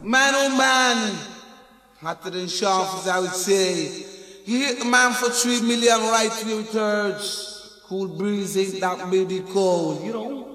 Man, oh man, hotter than sharp as I would say. You hit the man for 3 million right where it hurts. Cool breeze ain't that baby cold, you know.